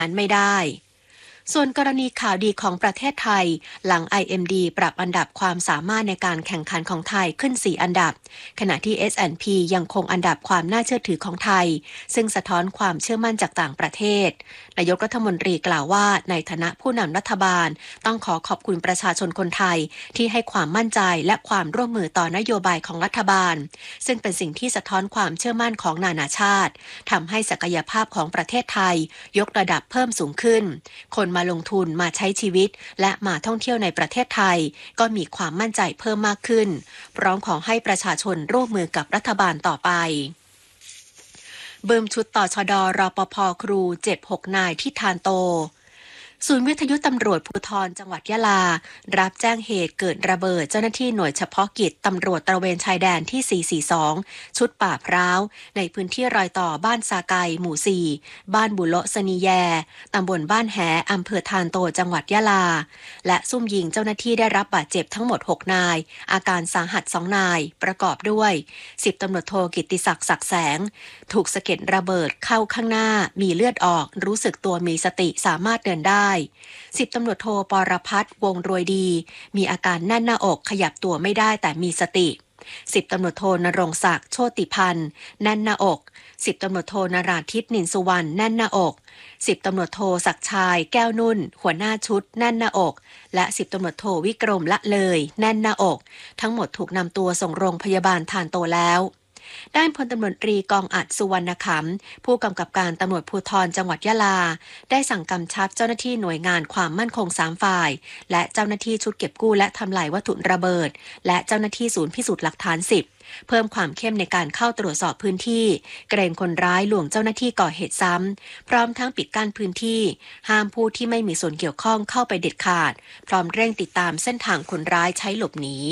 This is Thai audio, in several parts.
นั้นไม่ได้ส่วนกรณีข่าวดีของประเทศไทยหลัง IMD ปรับอันดับความสามารถในการแข่งขันของไทยขึ้น4อันดับขณะที่ S&P ยังคงอันดับความน่าเชื่อถือของไทยซึ่งสะท้อนความเชื่อมั่นจากต่างประเทศนายกรัฐมนตรีกล่าวว่าในฐานะผู้นำรัฐบาลต้องขอบคุณประชาชนคนไทยที่ให้ความมั่นใจและความร่วมมือต่อนโยบายของรัฐบาลซึ่งเป็นสิ่งที่สะท้อนความเชื่อมั่นของนานาชาติทำให้ศักยภาพของประเทศไทยยกระดับเพิ่มสูงขึ้นคนมาลงทุนมาใช้ชีวิตและมาท่องเที่ยวในประเทศไทยก็มีความมั่นใจเพิ่มมากขึ้นพร้อมขอให้ประชาชนร่วมมือกับรัฐบาลต่อไปบึมชุดต่อชด.รปภ.ครูเจ็บ6 นายที่ทานโตศูนย์วิทยุตำรวจภูธรจังหวัดยะลารับแจ้งเหตุเกิดระเบิดเจ้าหน้าที่หน่วยเฉพาะกิจตำรวจตระเวนชายแดนที่442ชุดป่าพร้าวในพื้นที่รอยต่อบ้านสาไกหมู่4บ้านบุโละสนีแยตำบลบ้านแหอำเภอทานโตจังหวัดยะลาและซุ่มยิงเจ้าหน้าที่ได้รับบาดเจ็บทั้งหมด6 นายอาการสาหัส2 นายประกอบด้วย10 ตำรวจโทกิตติศักดิ์ศักดิ์แสงถูกสะเก็ดระเบิดเข้าข้างหน้ามีเลือดออกรู้สึกตัวมีสติสามารถเดินได้10 ตำรวจโทปรพัฒน์วงรวยดีมีอาการแน่นหน้าอกขยับตัวไม่ได้แต่มีสติ10 ตำรวจโทนรงศักดิ์โชติพันธ์แน่นหน้าอก10 ตำรวจโทนราธิปนินสุวรรณแน่นหน้าอก10 ตำรวจโทศักดิ์ชายแก้วนุ่นหัวหน้าชุดแน่นหน้าอกและ10 ตำรวจโทวิกรมละเลยแน่นหน้าอกทั้งหมดถูกนำตัวส่งโรงพยาบาลทานโตแล้วด้านพลตำรวจตรีกองอัดสุวรรณขำผู้กำกับการตำรวจภูธรจังหวัดยะลาได้สั่งกำชับเจ้าหน้าที่หน่วยงานความมั่นคง3 ฝ่ายและเจ้าหน้าที่ชุดเก็บกู้และทำลายวัตถุระเบิดและเจ้าหน้าที่ศูนย์พิสูจน์หลักฐาน10เพิ่มความเข้มในการเข้าตรวจสอบพื้นที่เกรงคนร้ายลวงเจ้าหน้าที่ก่อเหตุซ้ำพร้อมทั้งปิดกั้นพื้นที่ห้ามผู้ที่ไม่มีส่วนเกี่ยวข้องเข้าไปเด็ดขาดพร้อมเร่งติดตามเส้นทางคนร้ายใช้หลบหนี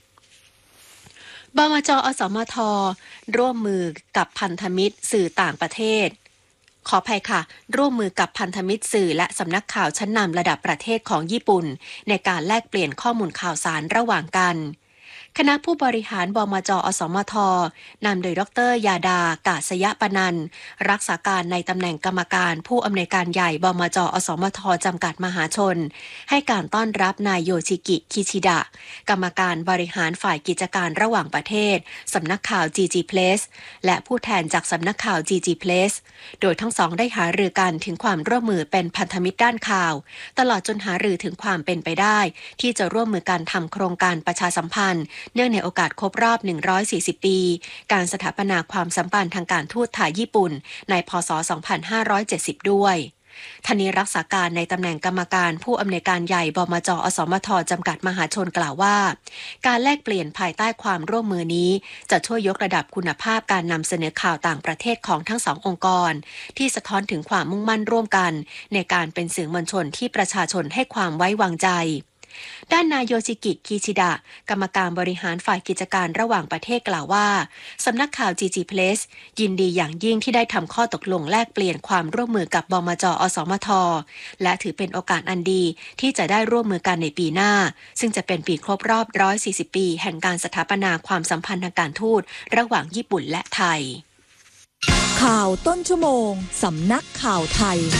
บมจ.อสมท.ร่วมมือกับพันธมิตรสื่อต่างประเทศขออภัยค่ะร่วมมือกับพันธมิตรสื่อและสำนักข่าวชั้นนำระดับประเทศของญี่ปุ่นในการแลกเปลี่ยนข้อมูลข่าวสารระหว่างกันคณะผู้บริหารบมจ.อสมท.นำโดยดร.ยาดากาศยปนันท์รักษาการในตำแหน่งกรรมการผู้อำนวยการใหญ่บมจ.อสมท.จำกัดมหาชนให้การต้อนรับนายโยชิกิคิชิดะกรรมการบริหารฝ่ายกิจการระหว่างประเทศสำนักข่าว GG Press และผู้แทนจากสำนักข่าว GG Press โดยทั้งสองได้หารือกันถึงความร่วมมือเป็นพันธมิตรด้านข่าวตลอดจนหารือถึงความเป็นไปได้ที่จะร่วมมือกันทำโครงการประชาสัมพันธ์เนื่องในโอกาสครบรอบ140 ปีการสถาปนาความสัมพันธ์ทางการทูตไทยญี่ปุ่นในพ.ศ. 2570ด้วยทนีรักษาการในตำแหน่งกรรมการผู้อำนวยการใหญ่บมจ.อสมท.จำกัดมหาชนกล่าวว่าการแลกเปลี่ยนภายใต้ความร่วมมือนี้จะช่วยยกระดับคุณภาพการนำเสนอข่าวต่างประเทศของทั้งสององค์กรที่สะท้อนถึงความมุ่งมั่นร่วมกันในการเป็นสื่อมวลชนที่ประชาชนให้ความไว้วางใจด้านนายโยชิกิคิชิดะกรรมการบริหารฝ่ายกิจการระหว่างประเทศกล่าวว่าสำนักข่าว GG Press ยินดีอย่างยิ่งที่ได้ทำข้อตกลงแลกเปลี่ยนความร่วมมือกับบมจ.อสมท.และถือเป็นโอกาสอันดีที่จะได้ร่วมมือกันในปีหน้าซึ่งจะเป็นปีครบรอบ140 ปีแห่งการสถาปนาความสัมพันธ์ทางการทูตระหว่างญี่ปุ่นและไทยข่าวต้นชั่วโมงสำนักข่าวไทย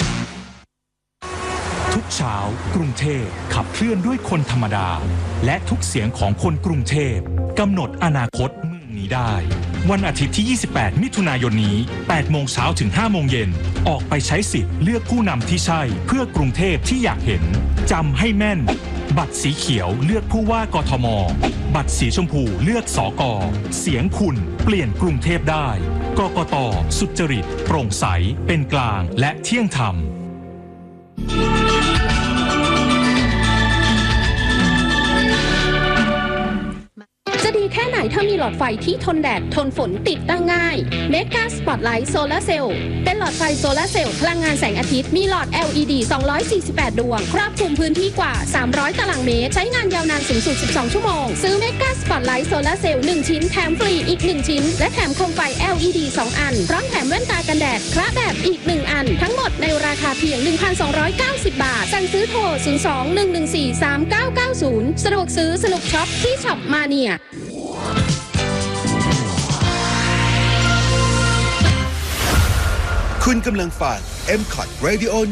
ทุกเช้ากรุงเทพขับเคลื่อนด้วยคนธรรมดาและทุกเสียงของคนกรุงเทพกำหนดอนาคตเมืองนี้ได้วันอาทิตย์ที่28มิถุนายนนี้8 โมงเช้าถึง5 โมงเย็นออกไปใช้สิทธิ์เลือกผู้นำที่ใช่เพื่อกรุงเทพที่อยากเห็นจำให้แม่นบัตรสีเขียวเลือกผู้ว่ากทม.บัตรสีชมพูเลือกสก.เสียงคุณเปลี่ยนกรุงเทพได้กกต.สุจริตโปร่งใสเป็นกลางและเที่ยงธรรมจะดีแค่ไหนถ้ามีหลอดไฟที่ทนแดดทนฝนติดตั้งง่ายเมกาสปอตไลท์โซลาร์เซลล์เป็นหลอดไฟโซลาร์เซลล์พลังงานแสงอาทิตย์มีหลอด LED 248 ดวงครอบคลุมพื้นที่กว่า300 ตารางเมตรใช้งานยาวนานสูงสุด12 ชั่วโมงซื้อเมกาสปอตไลท์โซลาร์เซลล์1 ชิ้นแถมฟรีอีก1 ชิ้นและแถมโคมไฟ LED 2 อันพร้อมแถมแว่นตากันแดดคละแบบอีก1 อันทั้งหมดในราคาเพียง 1,290 บาทสั่งซื้อโทร 02-114-3990 สะดวกซื้อสนุกช็อปที่ช็อปมาเนียคุณกำลังฟัง MCOT Radio